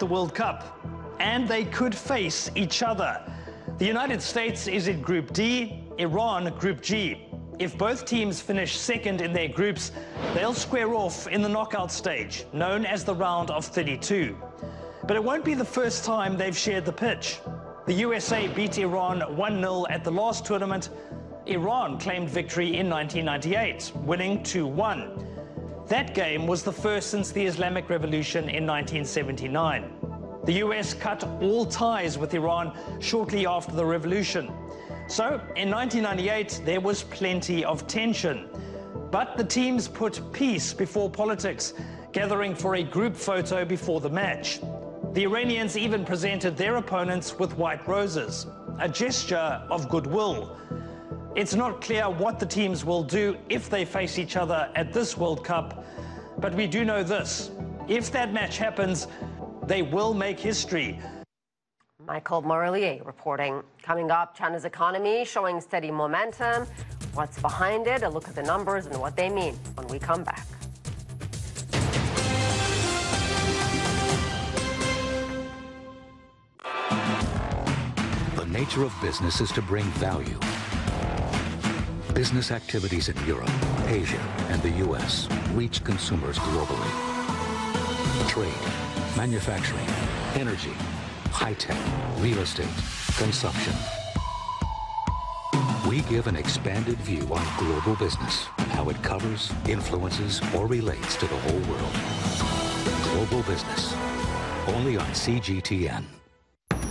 the World Cup, and they could face each other. The United States is in Group D, Iran Group G. If both teams finish second in their groups, they'll square off in the knockout stage, known as the round of 32. But it won't be the first time they've shared the pitch. The USA beat Iran 1-0 at the last tournament. Iran claimed victory in 1998, winning 2-1. That game was the first since the Islamic Revolution in 1979. The US cut all ties with Iran shortly after the revolution. So, in 1998, there was plenty of tension. But the teams put peace before politics, gathering for a group photo before the match. The Iranians even presented their opponents with white roses, a gesture of goodwill. It's not clear what the teams will do if they face each other at this World Cup, but we do know this: if that match happens, they will make history. Michael Morellier reporting. Coming up, China's economy showing steady momentum. What's behind it? A look at the numbers and what they mean when we come back. The nature of business is to bring value. Business activities in Europe, Asia, and the U.S. reach consumers globally. Trade, manufacturing, energy, high-tech, real estate, consumption. We give an expanded view on global business, how it covers, influences, or relates to the whole world. Global business, only on CGTN.